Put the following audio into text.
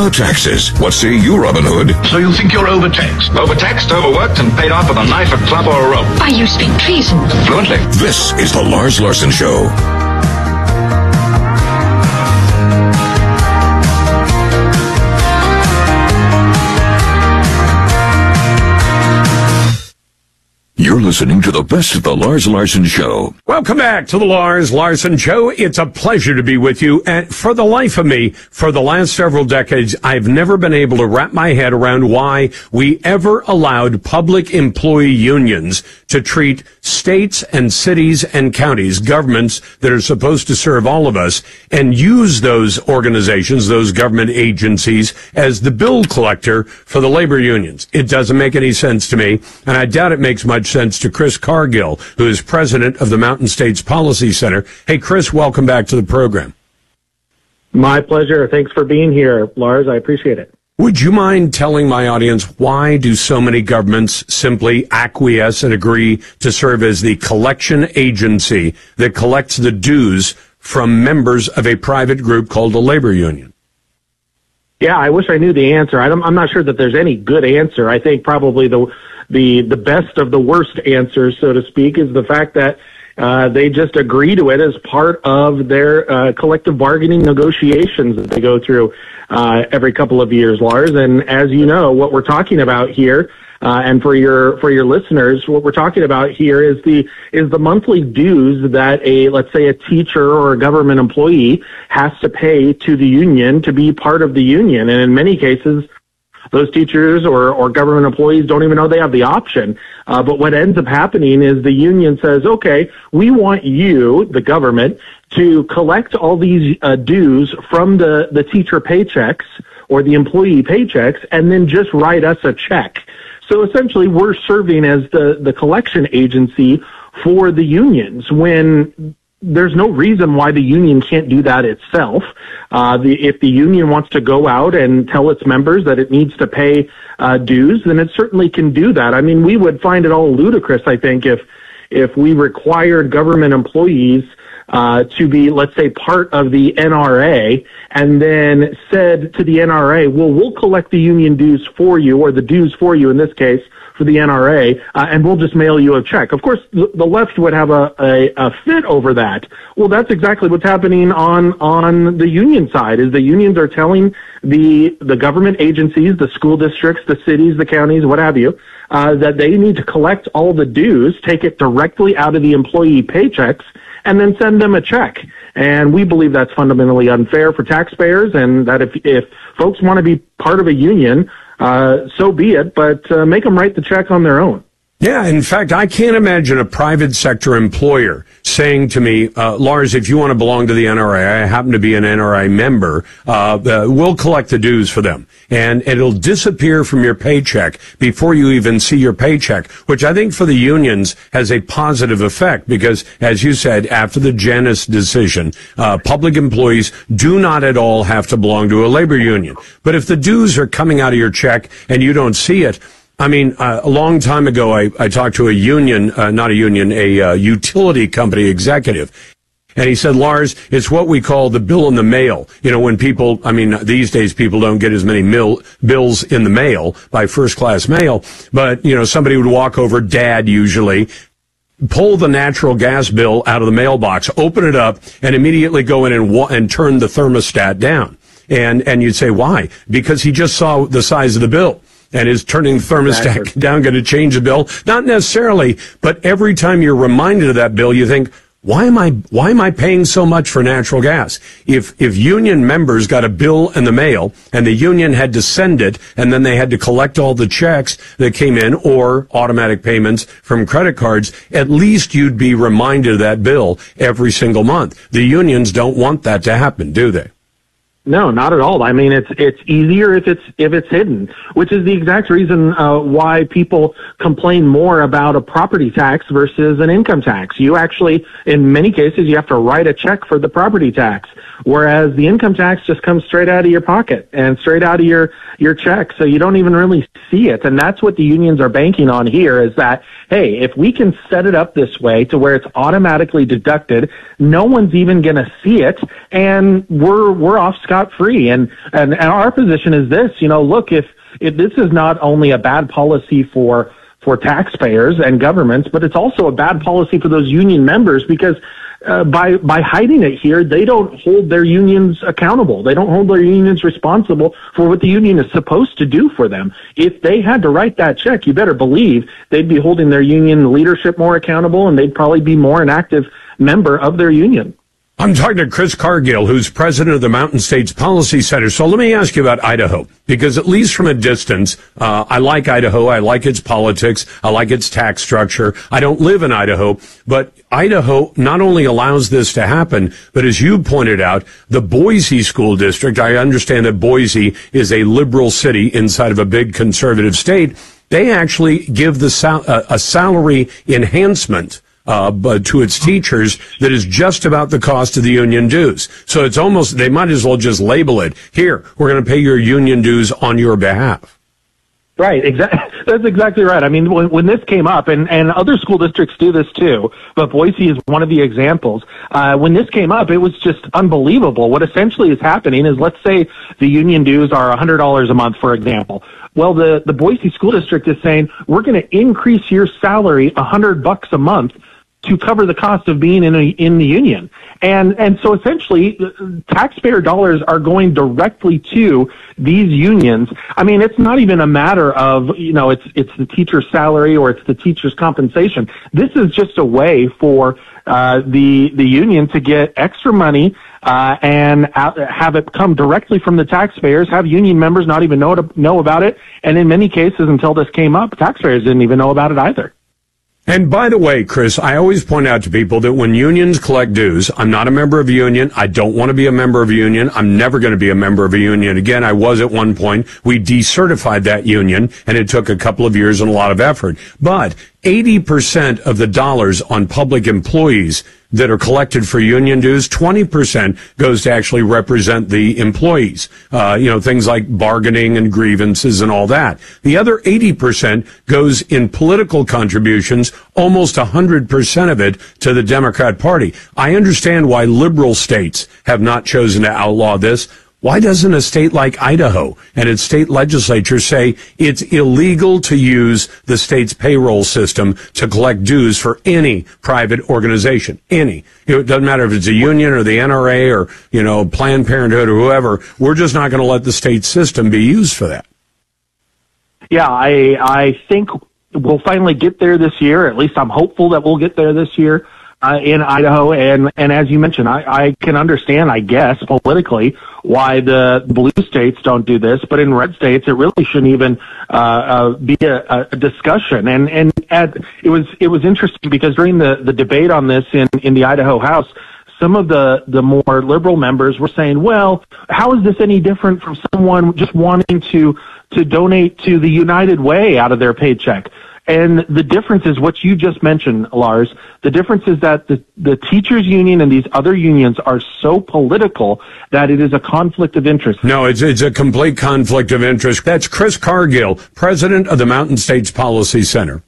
about taxes. What say you, Robin Hood? So you think you're overtaxed? Overtaxed, overworked, and paid off with a knife, a club, or a rope. Why, you speak treason. Fluently. This is the Lars Larson Show. You're listening to the best of the Lars Larson Show. Welcome back to the Lars Larson Show. It's a pleasure to be with you. And for the life of me, for the last several decades, I've never been able to wrap my head around why we ever allowed public employee unions to treat states and cities and counties, governments that are supposed to serve all of us, and use those organizations, those government agencies, as the bill collector for the labor unions. It doesn't make any sense to me, and I doubt it makes much sense to Chris Cargill, who is president of the Mountain States Policy Center. Hey, Chris, welcome back to the program. My pleasure. Thanks for being here, Lars. I appreciate it. Would you mind telling my audience why do so many governments simply acquiesce and agree to serve as the collection agency that collects the dues from members of a private group called a labor union? Yeah, I wish I knew the answer. I'm not sure that there's any good answer. I think probably the best of the worst answers, so to speak, is the fact that they just agree to it as part of their collective bargaining negotiations that they go through every couple of years, Lars. And as you know, what we're talking about here, and for your listeners, what we're talking about here is the monthly dues that let's say a teacher or a government employee has to pay to the union to be part of the union. And in many cases, those teachers or government employees don't even know they have the option. But what ends up happening is the union says, okay, we want you, the government, to collect all these dues from the teacher paychecks or the employee paychecks and then just write us a check. So essentially we're serving as the collection agency for the unions when there's no reason why the union can't do that itself. If the union wants to go out and tell its members that it needs to pay dues, then it certainly can do that. I mean, we would find it all ludicrous, I think, if we required government employees to be, let's say, part of the NRA and then said to the NRA, well, we'll collect the union dues for you, or the dues for you in this case, for the NRA, and we'll just mail you a check. Of course, the left would have a fit over that. Well, that's exactly what's happening on the union side, is the unions are telling the government agencies, the school districts, the cities, the counties, what have you, that they need to collect all the dues, take it directly out of the employee paychecks, and then send them a check. And we believe that's fundamentally unfair for taxpayers, and that if folks want to be part of a union, so be it, but make them write the check on their own. Yeah, in fact, I can't imagine a private sector employer saying to me, Lars, if you want to belong to the NRA, I happen to be an NRA member, we'll collect the dues for them. And it'll disappear from your paycheck before you even see your paycheck, which I think for the unions has a positive effect because, as you said, after the Janus decision, public employees do not at all have to belong to a labor union. But if the dues are coming out of your check and you don't see it, I mean, a long time ago, I talked to a utility company executive. And he said, Lars, it's what we call the bill in the mail. You know, when people, I mean, these days people don't get as many bills in the mail by first class mail. But, you know, somebody would walk over, Dad usually, pull the natural gas bill out of the mailbox, open it up, and immediately go in and turn the thermostat down. And you'd say, why? Because he just saw the size of the bill. And is turning the thermostat down going to change the bill? Not necessarily, but every time you're reminded of that bill, you think, why am I paying so much for natural gas? If union members got a bill in the mail and the union had to send it and then they had to collect all the checks that came in or automatic payments from credit cards, at least you'd be reminded of that bill every single month. The unions don't want that to happen, do they? No, not at all. I mean, it's easier if it's hidden, which is the exact reason why people complain more about a property tax versus an income tax. You actually, in many cases, you have to write a check for the property tax, whereas the income tax just comes straight out of your pocket and straight out of your check, so you don't even really see it. And that's what the unions are banking on here, is that, hey, if we can set it up this way to where it's automatically deducted, no one's even going to see it, and we're off scot scot-free. And our position is this, look, if this is not only a bad policy for taxpayers and governments, but it's also a bad policy for those union members because by hiding it here, they don't hold their unions accountable. They don't hold their unions responsible for what the union is supposed to do for them. If they had to write that check, you better believe they'd be holding their union leadership more accountable, and they'd probably be more an active member of their union. I'm talking to Chris Cargill, who's president of the Mountain States Policy Center. So let me ask you about Idaho, because at least from a distance, I like Idaho. I like its politics. I like its tax structure. I don't live in Idaho, but Idaho not only allows this to happen, but as you pointed out, the Boise School District, I understand that Boise is a liberal city inside of a big conservative state. They actually give the a salary enhancement but to its teachers that is just about the cost of the union dues. So it's almost, they might as well just label it, here, we're going to pay your union dues on your behalf. Right, exactly. That's exactly right. I mean, when this came up, and other school districts do this too, but Boise is one of the examples. When this came up, it was just unbelievable. What essentially is happening is, let's say the union dues are $100 a month, for example. Well, the Boise School District is saying, we're going to increase your salary $100 a month to cover the cost of being in the union. And so essentially taxpayer dollars are going directly to these unions. I mean, it's not even a matter of, it's the teacher's salary or it's the teacher's compensation. This is just a way for the union to get extra money and have it come directly from the taxpayers, have union members not even know about it. And in many cases, until this came up, taxpayers didn't even know about it either. And by the way, Chris, I always point out to people that when unions collect dues, I'm not a member of a union. I don't want to be a member of a union. I'm never going to be a member of a union again. I was at one point. We decertified that union, and it took a couple of years and a lot of effort. But 80% of the dollars on public employees that are collected for union dues, 20% goes to actually represent the employees. Things like bargaining and grievances and all that. The other 80% goes in political contributions, almost 100% of it to the Democrat Party. I understand why liberal states have not chosen to outlaw this. Why doesn't a state like Idaho and its state legislature say it's illegal to use the state's payroll system to collect dues for any private organization? Any. It doesn't matter if it's a union or the NRA or, Planned Parenthood or whoever. We're just not going to let the state system be used for that. Yeah, I think we'll finally get there this year. At least I'm hopeful that we'll get there this year. In Idaho, and as you mentioned, I can understand, I guess, politically why the blue states don't do this, but in red states, it really shouldn't even be a discussion. And it was interesting because during the debate on this in the Idaho House, some of the more liberal members were saying, well, how is this any different from someone just wanting to donate to the United Way out of their paycheck? And the difference is what you just mentioned, Lars. The difference is that the teachers union and these other unions are so political that it is a conflict of interest. No, it's a complete conflict of interest. That's Chris Cargill, president of the Mountain States Policy Center.